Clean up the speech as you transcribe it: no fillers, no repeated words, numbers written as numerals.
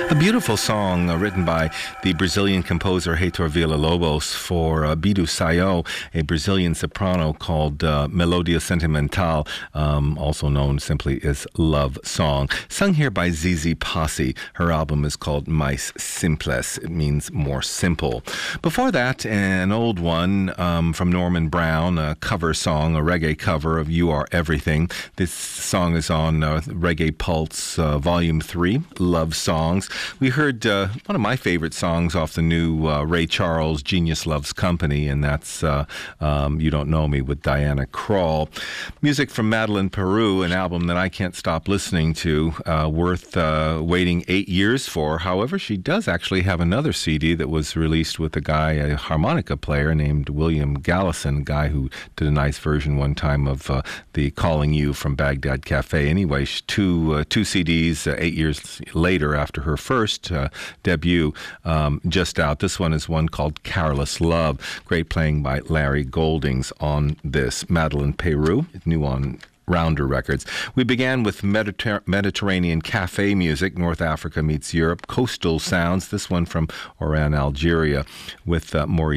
A beautiful song written by the Brazilian composer Heitor Villa-Lobos for Bidu Sayão, a Brazilian soprano called Melodia Sentimental, also known simply as Love Song, sung here by ZZ Posse. Her album is called Mais Simples. It means more simple. Before that, an old one from Norman Brown, a cover song, a reggae cover of You Are Everything. This song is on Reggae Pulse Volume 3, Love Songs. We heard one of my favorite songs off the new Ray Charles, Genius Loves Company, and that's You Don't Know Me with Diana Krall. Music from Madeleine Peru, an album that I can't stop listening to, worth waiting 8 years for. However, she does actually have another CD that was released with a harmonica player named William Gallison, a guy who did a nice version one time of the Calling You from Baghdad Cafe. Anyway, two CDs 8 years later after her first debut, just out. This one is one called Careless Love. Great playing by Larry Goldings on this. Madeleine Peru, new on Rounder Records. We began with Mediterranean cafe music, North Africa meets Europe, coastal sounds, this one from Oran, Algeria, with Maurice